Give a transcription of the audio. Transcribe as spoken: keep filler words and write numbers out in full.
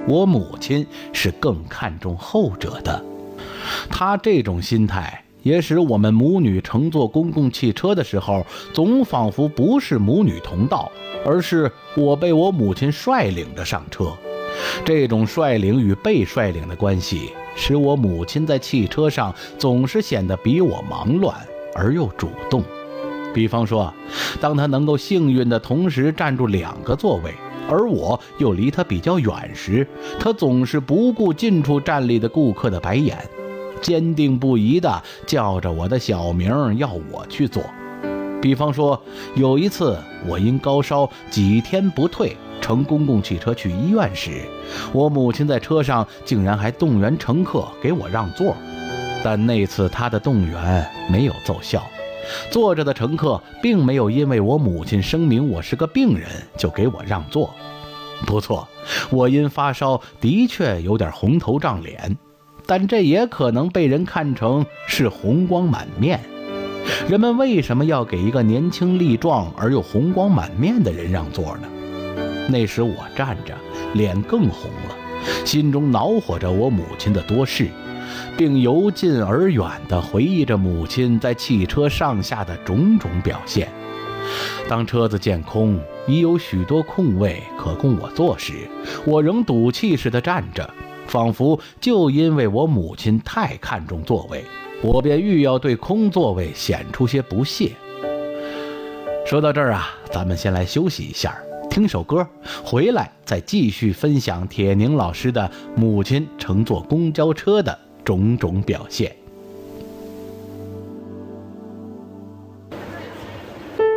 我母亲是更看重后者的。她这种心态也使我们母女乘坐公共汽车的时候，总仿佛不是母女同道，而是我被我母亲率领着上车。这种率领与被率领的关系，使我母亲在汽车上总是显得比我忙乱而又主动。比方说，当她能够幸运地同时占住两个座位，而我又离她比较远时，她总是不顾近处站立的顾客的白眼，坚定不移地叫着我的小名要我去做。比方说，有一次我因高烧几天不退，乘公共汽车去医院时，我母亲在车上竟然还动员乘客给我让座，但那次她的动员没有奏效，坐着的乘客并没有因为我母亲声明我是个病人就给我让座。不错，我因发烧的确有点红头胀脸，但这也可能被人看成是红光满面。人们为什么要给一个年轻力壮而又红光满面的人让座呢？那时我站着，脸更红了，心中恼火着我母亲的多事，并由近而远地回忆着母亲在汽车上下的种种表现。当车子见空，已有许多空位可供我坐时，我仍赌气似的站着，仿佛就因为我母亲太看重座位，我便欲要对空座位显出些不屑。说到这儿啊，咱们先来休息一下，听首歌，回来再继续分享铁凝老师的母亲乘坐公交车的种种表现。